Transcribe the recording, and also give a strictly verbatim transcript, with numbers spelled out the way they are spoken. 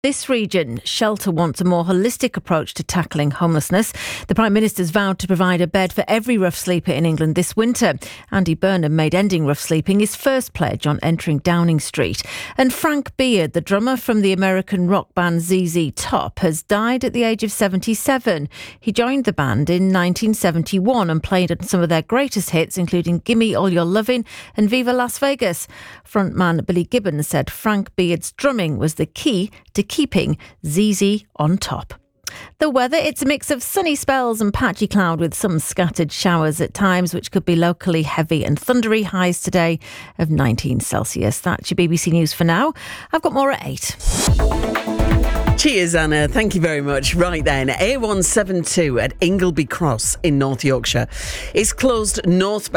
This region, Shelter wants a more holistic approach to tackling homelessness. The Prime Minister's vowed to provide a bed for every rough sleeper in England this winter. Andy Burnham made ending rough sleeping his first pledge on entering Downing Street. And Frank Beard, the drummer from the American rock band Z Z Top, has died at the age of seventy-seven. He joined the band in nineteen seventy-one and played on some of their greatest hits, including Gimme All Your Lovin' and Viva Las Vegas. Frontman Billy Gibbons said Frank Beard's drumming was the key to keeping Z Z on top. The weather, it's a mix of sunny spells and patchy cloud with some scattered showers at times, which could be locally heavy and thundery. Highs today of nineteen Celsius. That's your B B C News for now. I've got more at eight. Cheers, Anna. Thank you very much. Right then, A one seven two at Ingleby Cross in North Yorkshire is closed northbound